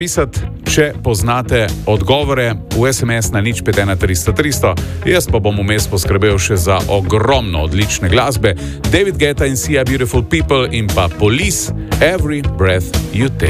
pisati, če poznate odgovore v SMS na 051300. Jaz pa bom vmes poskrbel še za ogromno odlične glasbe. David Guetta in Sia Beautiful People in pa Police, Every Breath You Take.